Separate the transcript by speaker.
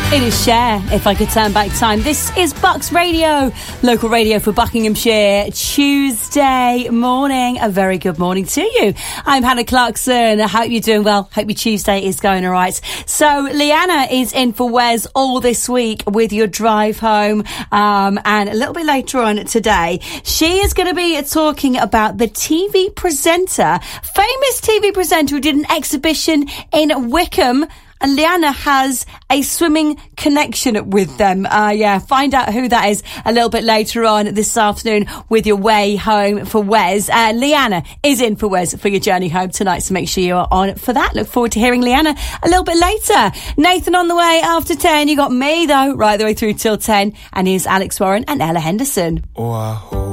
Speaker 1: It is Cher, If I Could Turn Back Time. This is Bucks Radio, local radio for Buckinghamshire, Tuesday morning. A very good morning to you. I'm Hannah Clarkson. I hope you're doing well. Hope your Tuesday is going all right. So Leanna is in for Wes all this week with your drive home. And a little bit later on today, she is going to be talking about the famous TV presenter who did an exhibition in Wickham. And Leanna has a swimming connection with them. Find out who that is a little bit later on this afternoon with your way home for Wes. Leanna is in for Wes for your journey home tonight, so make sure you are on for that. Look forward to hearing Leanna a little bit later. Nathan on the way after 10. You got me, though, right the way through till 10. And here's Alex Warren and Ella Henderson.